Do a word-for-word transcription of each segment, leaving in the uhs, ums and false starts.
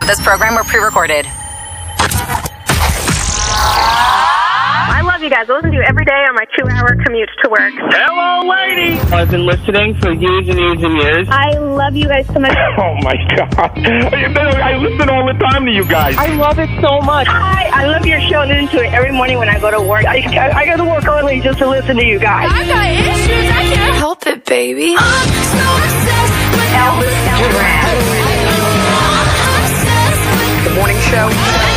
This program were pre-recorded. I love you guys. I listen to you every day on my two-hour commute to work. Hello, lady. I've been listening for years and years and years. I love you guys so much. Oh, my God. I listen all the time to you guys. I love it so much. Hi, I love your show. I listen to it every morning when I go to work. I, I, I go to work early just to listen to you guys. I got issues. I can't help it, baby. I'm so obsessed with Elvis Duran. The morning show.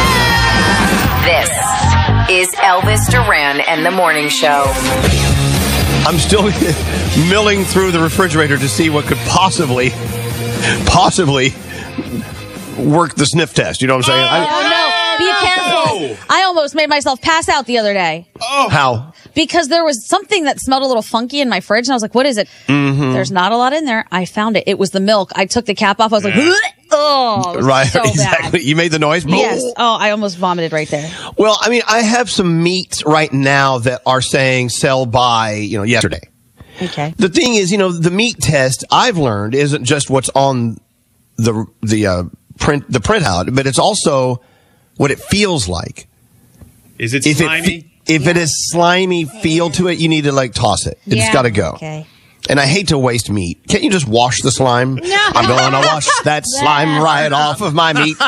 This is Elvis Duran and the Morning Show. I'm still milling through the refrigerator to see what could possibly, possibly work the sniff test. You know what I'm saying? Oh, I, no. Be careful. I almost made myself pass out the other day. Oh. How? Because there was something that smelled a little funky in my fridge, and I was like, what is it? Mm-hmm. There's not a lot in there. I found it. It was the milk. I took the cap off. I was like, oh, it was right. so exactly. bad. You made the noise? Yes. Oh, I almost vomited right there. Well, I mean, I have some meats right now that are saying sell by, you know, yesterday. Okay. The thing is, you know, the meat test I've learned isn't just what's on the the uh, print the printout, but it's also what it feels like. Is it if slimy? It, if yeah. it is slimy feel to it, you need to like toss it. It's yeah. got to go. Okay. And I hate to waste meat. Can't you just wash the slime? No. I'm going to wash that slime right off of my meat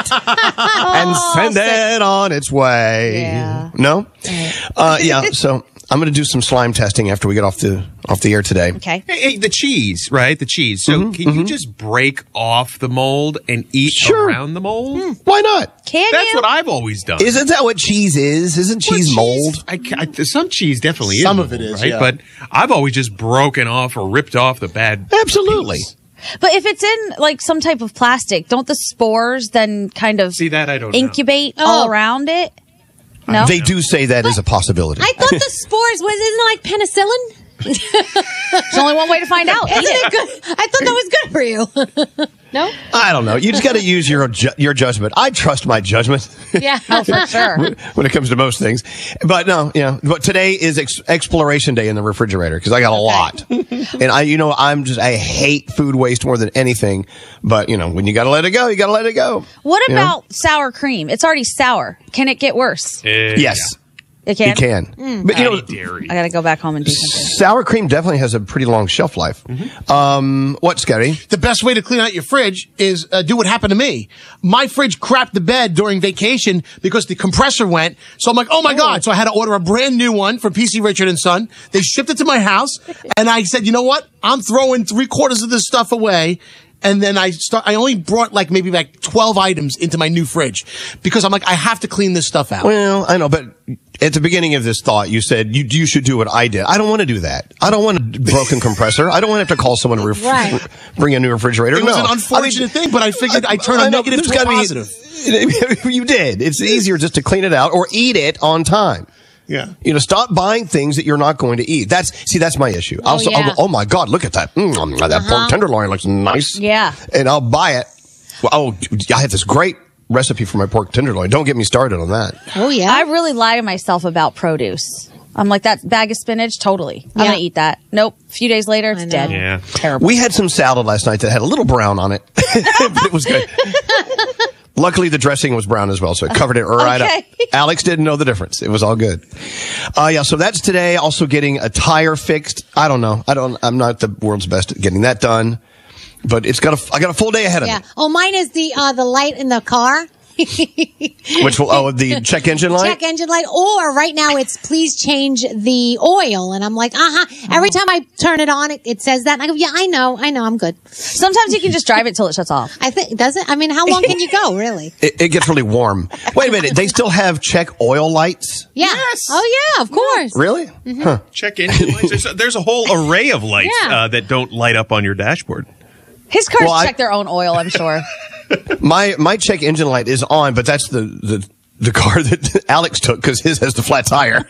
and send it on its way. Yeah. No? Uh, yeah, so I'm going to do some slime testing after we get off the off the air today. Okay. Hey, hey, the cheese, right? The cheese. So Mm-hmm, can mm-hmm. you just break off the mold and eat Sure. around the mold? Hmm. Why not? Can That's you? what I've always done. Isn't that what cheese is? Isn't Well, cheese mold? I, ca- I, some cheese definitely is. Some of mold, it is, right? yeah. But I've always just broken off or ripped off the bad. Absolutely. piece. But if it's in like some type of plastic, don't the spores then kind of See that I don't know. incubate Oh. all around it? No. They do say that is a possibility. I thought the spores was isn't it like penicillin? There's only one way to find out. Isn't it good? I thought that was good for you. No? I don't know. You just got to use your ju- your judgment. I trust my judgment. Yeah. Oh, for sure. when it comes to most things. But no, yeah. But today is ex- exploration day in the refrigerator because I got a lot. And I, you know, I'm just, I hate food waste more than anything. But, you know, when you got to let it go, you got to let it go. What You know? about sour cream? It's already sour. Can it get worse? Uh, Yes. It can? It can. Mm. But, you know, dairy. I got to go back home and do something. sour cream definitely has a pretty long shelf life. Mm-hmm. Um, what, Scotty? The best way to clean out your fridge is uh, do what happened to me. My fridge crapped the bed during vacation because the compressor went. So I'm like, oh my God. So I had to order a brand new one from P C Richard and Son. They shipped it to my house. And I said, you know what? I'm throwing three quarters of this stuff away. And then I start, I only brought like maybe like twelve items into my new fridge because I'm like, I have to clean this stuff out. Well, I know, but at the beginning of this thought, you said you you should do what I did. I don't want to do that. I don't want a broken compressor. I don't want to have to call someone to ref- Right. bring a new refrigerator. It was no. an unfortunate I mean, thing, but I figured I'd turn I a know, negative there's to a gotta be- positive. you did. It's easier just to clean it out or eat it on time. Yeah. You know, stop buying things that you're not going to eat. That's, see, that's my issue. I'll, yeah. I'll, oh my God, look at that. Mm, that Uh-huh. pork tenderloin looks nice. Yeah. And I'll buy it. Well, oh, I have this great recipe for my pork tenderloin. Don't get me started on that. Oh, yeah. I really lie to myself about produce. I'm like, that bag of spinach, totally. I'm Yeah. going to eat that. Nope. A few days later, it's I know. dead. Yeah. Terrible. We had some salad last night that had a little brown on it. But it was good. Luckily, the dressing was brown as well, so it covered it right Okay. up. Alex didn't know the difference. It was all good. Uh, yeah, so that's today. Also getting a tire fixed. I don't know. I don't, I'm not the world's best at getting that done, but it's got a, I got a full day ahead of Yeah. me. Oh, mine is the uh, the light in the car. Which will, oh, the check engine light? Check engine light. Or right now it's please change the oil. And I'm like, uh-huh. Every time I turn it on, it, it says that. And I go, yeah, I know. I know. I'm good. Sometimes you can just drive it till it shuts off. I think, does it? I mean, how long can you go, really? It, it gets really warm. Wait a minute. They still have check oil lights? Yeah. Yes. Oh, yeah, of course. Really? Huh. Check engine lights. There's a, there's a whole array of lights Yeah. uh, that don't light up on your dashboard. His cars Well, I- check their own oil, I'm sure. My my check engine light is on, but that's the the, the car that Alex took because his has the flat tire.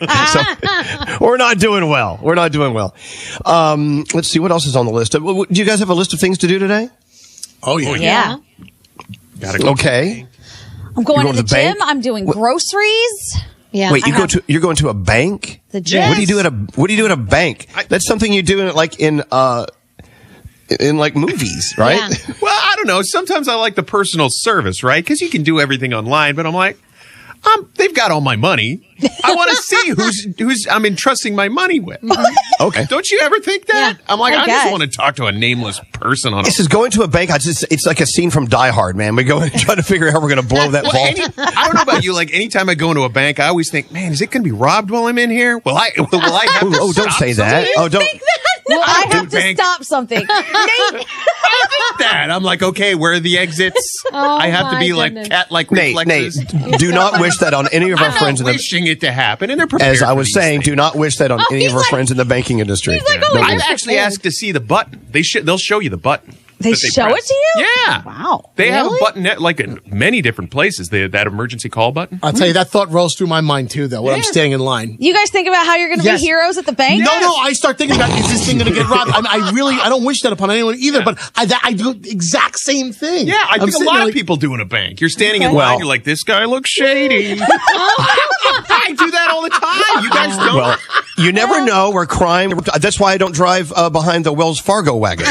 So we're not doing well. We're not doing well. Um, let's see what else is on the list. Uh, Do you guys have a list of things to do today? Oh, yeah. Yeah. Gotta go. Okay. I'm going You're to going the, to the gym. bank? I'm doing groceries. Yeah. Wait, you I go have- to you're going to a bank? The gym. What do you do at a What do you do at a bank? That's something you do in like in uh in like movies, right? Yeah. Well, I don't know. Sometimes I like the personal service, right? Because you can do everything online, but I'm like, um, they've got all my money. I want to see who's who's I'm entrusting my money with. Okay. Don't you ever think that? Yeah, I'm like, I I, guess. just want to talk to a nameless person on a This is going to a bank. I just, it's like a scene from Die Hard, man. We go and try to figure out how we're going to blow that Well, vault. any, I don't know about you. Like anytime I go into a bank, I always think, man, is it going to be robbed while I'm in here? Will I? Will I have oh, to oh, don't stop say that. something? Oh, don't. Well, I do have to bank. stop something. Nate, That I'm like, okay, where are the exits? Oh, I have to my be goodness. like cat-like Nate, Nate, reflexes. do not wish that on any of our I'm friends not in the. wishing it to happen, and they're prepared. As I for was these saying, things. do not wish that on any he's of our like- friends in the banking industry. he's like, oh, No, I I've wish. actually asked to see the button. They should. They'll show you the button. They that show press. it to you? Yeah. Wow. They have a Really? button at, like in many different places. They that emergency call button. I'll tell you, that thought rolls through my mind too, though, when I'm standing in line. You guys think about how you're going to Yes. be heroes at the bank? No, no, I start thinking about, is this thing going to get robbed? I, I really, I don't wish that upon anyone either, but I, that, I do the exact same thing. Yeah, I I'm think a sitting lot there of like, people do in a bank. You're standing in Okay. line. Well- You're like, this guy looks shady. I do that all the time. You guys don't. Well, you never know where crime. That's why I don't drive uh, behind the Wells Fargo wagon.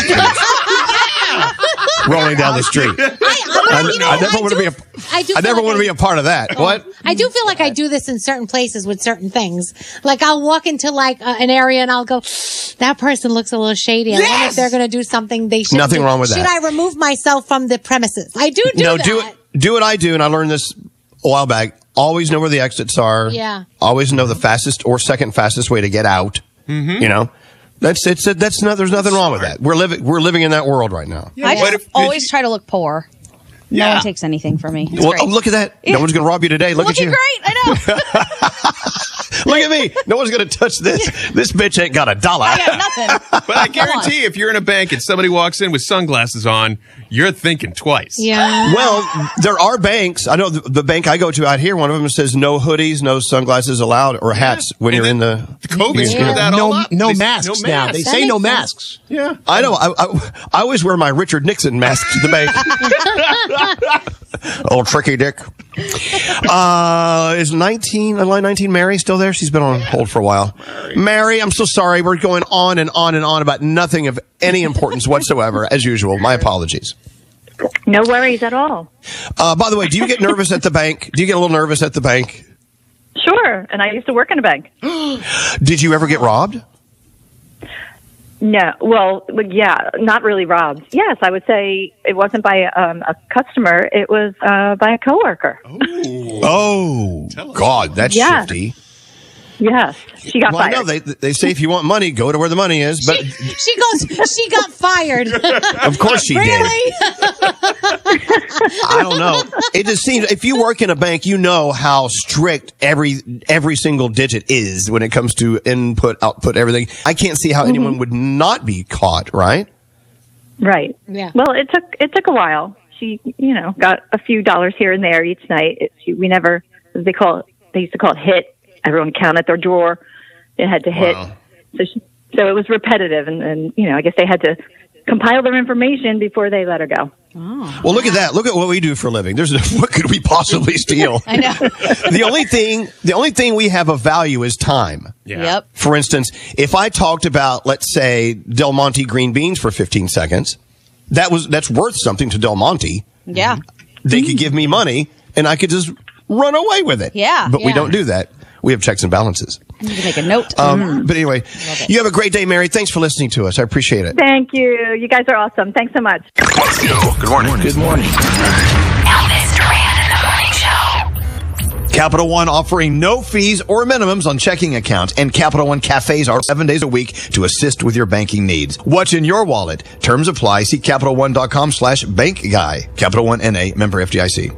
Rolling down the street. I, I, I, you know, I never I want to do- be a. I do I feel never like want to I- be a part of that. What? I do feel like I do this in certain places with certain things. Like I'll walk into like uh, an area and I'll go, that person looks a little shady. I wonder if Yes! they're going to do something they should. Nothing wrong with Should that. I remove myself from the premises? I do do no, that. do it. Do what I do, and I learned this a while back. Always know where the exits are. Yeah. Always know the fastest or second fastest way to get out. Mm-hmm. You know, that's it's that's not. There's nothing wrong with that. We're living. We're living in that world right now. I What just if- always try to look poor. No Yeah. one takes anything from me. It's Well, great. oh, look at that. Yeah. No one's going to rob you today. Look Looking at you. great. I know. Look at me. No one's going to touch this. This bitch ain't got a dollar. I got nothing. But I guarantee if you're in a bank and somebody walks in with sunglasses on, you're thinking twice. Yeah. Well, there are banks. I know the, the bank I go to out here, one of them says no hoodies, no sunglasses allowed, or hats when And you're then in the. COVID screwed Yeah. that all no, up. no They- masks no now. masks. They That say no makes sense. masks. Yeah. I know. I, I, I always wear my Richard Nixon mask to the bank. Old tricky dick. Uh, is nineteen, line nineteen, Mary still there? She's been on hold for a while. Mary. Mary, I'm so sorry. We're going on and on and on about nothing of any importance whatsoever, as usual. My apologies. No worries at all. Uh, by the way, do you get nervous at the bank? Do you get a little nervous at the bank? Sure. And I used to work in a bank. Did you ever get robbed? No. Well, yeah, not really robbed. Yes, I would say it wasn't by um, a customer. It was uh, by a coworker. Oh, God, that's Yeah. shifty. Yes. She got Well, I fired. know they they say if you want money, go to where the money is. But She goes, she got fired. of course she did. Really? I don't know. It just seems if you work in a bank, you know how strict every every single digit is when it comes to input, output, everything. I can't see how anyone would not be caught, right? Right. Yeah. Well, it took it took a while. She, you know, got a few dollars here and there each night. It, she, we never, they call it, they used to call it hit. Everyone counted their drawer. It had to hit. Wow. So, she, so it was repetitive, and, and you know, I guess they had to compile their information before they let her go. Well, look at that. Look at what we do for a living. There's what could we possibly steal? I know. The only thing, the only thing we have of value is time. Yeah. Yep. For instance, if I talked about, let's say, Del Monte green beans for fifteen seconds, that was that's worth something to Del Monte. Yeah. They could give me money, and I could just run away with it. Yeah. But we Yeah. don't do that. We have checks and balances. You can make a note. Um, But anyway, you have a great day, Mary. Thanks for listening to us. I appreciate it. Thank you. You guys are awesome. Thanks so much. Good morning. Good morning. Elvis Duran in the morning show. Capital One offering no fees or minimums on checking accounts, and Capital One cafes are seven days a week to assist with your banking needs. What's in your wallet? Terms apply. See Capital One dot com slash bank guy. Capital One N A, member F D I C.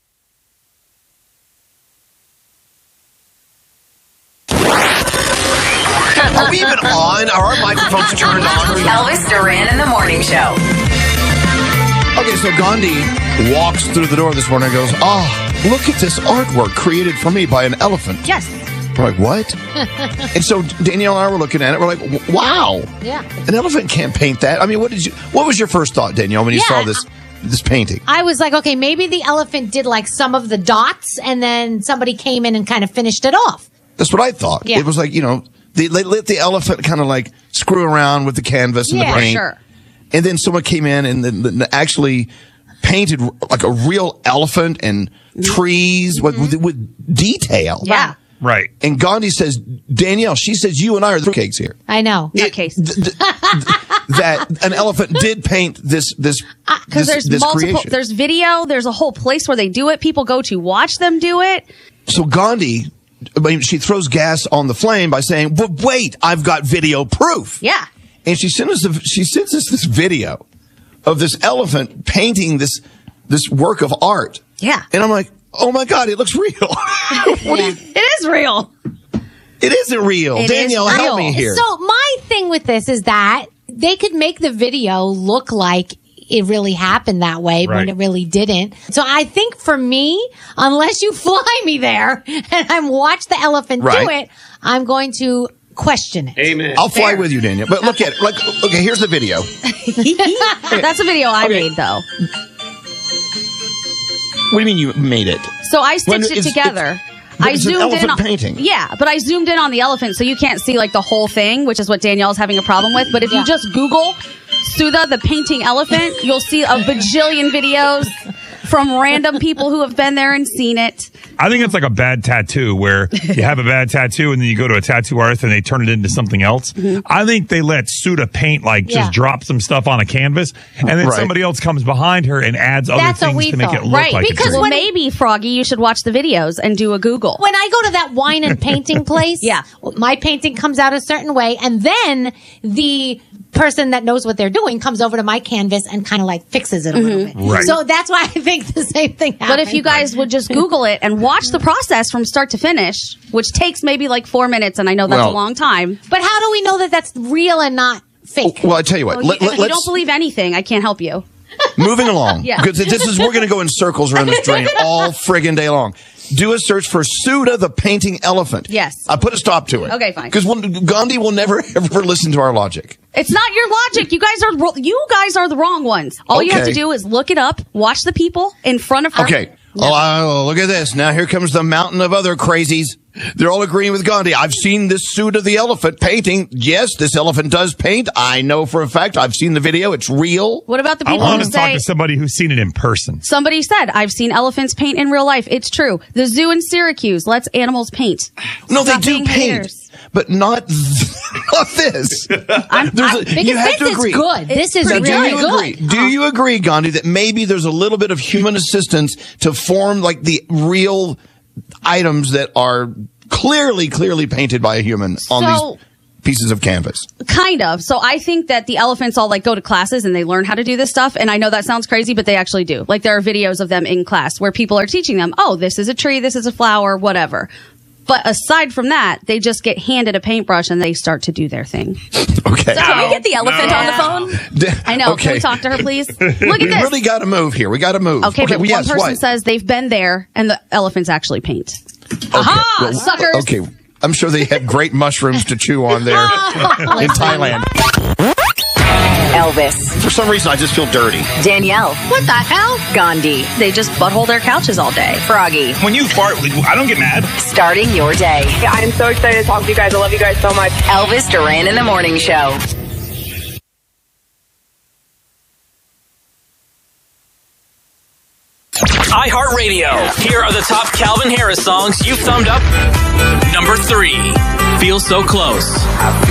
Are we even on? Are our microphones turned on? Elvis Duran in the morning show. Okay, so Gandhi walks through the door this morning and goes, oh, look at this artwork created for me by an elephant. Yes. We're like, what? And so Danielle and I were looking at it. We're like, w- wow. Yeah. An elephant can't paint that. I mean, what did you? What was your first thought, Danielle, when you Yeah, saw this this painting? I was like, okay, maybe the elephant did like some of the dots and then somebody came in and kind of finished it off. That's what I thought. Yeah. It was like, you know, they, they let the elephant kind of like screw around with the canvas and Yeah, the paint. sure. And then someone came in and then, then actually painted like a real elephant and trees with, with, with detail. Yeah. Right. And Gandhi says, Danielle, she says, you and I are the cakes here. I know. Nutcase. Th- th- th- that an elephant did paint this, this, Because this, there's this multiple, creation. there's video, there's a whole place where they do it. People go to watch them do it. So Gandhi, I mean, she throws gas on the flame by saying, but wait, I've got video proof. Yeah. And she sends us, a, she sends us this video of this elephant painting this, this work of art. Yeah. And I'm like, oh my God, it looks real. What do you, It is real. it isn't real. It Danielle, is help real. me here. So my thing with this is that they could make the video look like it really happened that way Right. when it really didn't. So I think for me, unless you fly me there and I'm watch the elephant do Right. it, I'm going to question it. Amen. I'll fly with you, Danielle. But look at it. Like, okay, here's the video. That's a video I Okay. made, though. What do you mean you made it? So I stitched When it it's- together. but I it's an zoomed in elephant on painting. Yeah, but I zoomed in on the elephant, so you can't see like the whole thing, which is what Danielle's having a problem with. But if Yeah. you just Google Sudha the painting elephant, you'll see a bajillion videos from random people who have been there and seen it. I think it's like a bad tattoo where you have a bad tattoo and then you go to a tattoo artist and they turn it into something else. Mm-hmm. I think they let Sudha paint, like just Yeah. drop some stuff on a canvas and then Right. somebody else comes behind her and adds other That's what things we to make thought. it look Right, like because it's real. Well, when- maybe, Froggy, you should watch the videos and do a Google. When I go to that wine and painting place, Yeah. my painting comes out a certain way, and then the person that knows what they're doing comes over to my canvas and kind of like fixes it a little bit. Right. So that's why I think the same thing happens. But if you guys would just Google it and watch the process from start to finish, which takes maybe like four minutes, and I know that's Well- a long time. But how do we know that that's real and not fake? Well, I tell you what. Well, let, you, let, if you let's don't believe anything, I can't help you. moving along. Yeah. Because this is we're going to go in circles around this drain all friggin' day long. Do a search for Sudha the painting elephant. Yes. I put a stop to it. Okay, fine. Because Gandhi will never ever listen to our logic. It's not your logic. You guys are ro- you guys are the wrong ones. All you have to Okay. do is look it up, watch the people in front of her. Okay. Oh, uh, look at this. Now here comes the mountain of other crazies. They're all agreeing with Gandhi. I've seen this Sudha the elephant painting. Yes, this elephant does paint. I know for a fact. I've seen the video. It's real. What about the I people want who to talk say to somebody who's seen it in person. somebody said I've seen elephants paint in real life? It's true. The zoo in Syracuse lets animals paint. No, Stop they do being paint, haters. but not not this. I'm, There's I- a- Because you have this to is agree. good. This is Now, really do you good. agree? Do you agree, Gandhi, that maybe there's a little bit of human assistance to form like the real items that are clearly, clearly painted by a human on So- these pieces of canvas? Kind of. So I think that the elephants all like go to classes and they learn how to do this stuff. And I know that sounds crazy, but they actually do. Like there are videos of them in class where people are teaching them, oh, this is a tree, this is a flower, whatever. But aside from that, they just get handed a paintbrush and they start to do their thing. Okay. So can we get the elephant on the phone? D- I know. Okay. Can we talk to her, please? Look at we this. really got to move here. We got to move. Okay, but well, yes, one person what? says they've been there and the elephants actually paint. Okay. Aha, Well, suckers. Okay. I'm sure they had great mushrooms to chew on there in Thailand. Elvis, For some reason, I just feel dirty. Danielle, What the hell? Gandhi, They just butthole their couches all day. Froggy, When you fart, I don't get mad. starting your day. Yeah, I'm so excited to talk to you guys. I love you guys so much. Elvis Duran in the Morning Show. iHeartRadio. Here are the top Calvin Harris songs you thumbed up. Number three, Feel So Close.